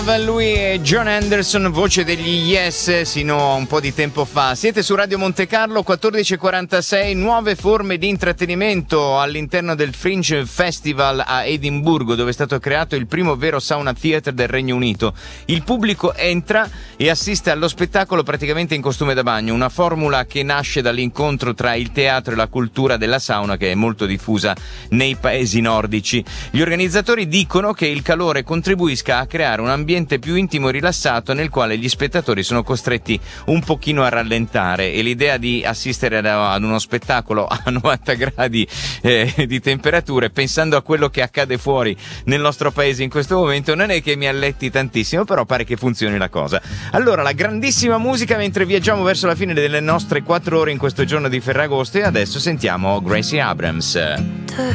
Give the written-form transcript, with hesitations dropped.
Lui è John Anderson, voce degli Yes, sino a un po' di tempo fa. Siete su Radio Monte Carlo, 14:46, nuove forme di intrattenimento all'interno del Fringe Festival a Edimburgo, dove è stato creato il primo vero sauna theater del Regno Unito. Il pubblico entra e assiste allo spettacolo praticamente in costume da bagno, una formula che nasce dall'incontro tra il teatro e la cultura della sauna, che è molto diffusa nei paesi nordici. Gli organizzatori dicono che il calore contribuisca a creare un ambiente più intimo e rilassato, nel quale gli spettatori sono costretti un pochino a rallentare, e l'idea di assistere ad uno spettacolo a 90 gradi di temperature, pensando a quello che accade fuori nel nostro paese in questo momento, non è che mi alletti tantissimo, però pare che funzioni la cosa. Allora, la grandissima musica mentre viaggiamo verso la fine delle nostre 4 ore in questo giorno di Ferragosto, e adesso sentiamo Gracie Abrams.